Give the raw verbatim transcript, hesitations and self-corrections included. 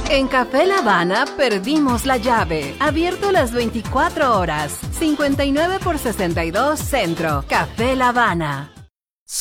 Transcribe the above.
En Café La Habana perdimos la llave. Abierto las veinticuatro horas. cincuenta y nueve por sesenta y dos Centro. Café La Habana.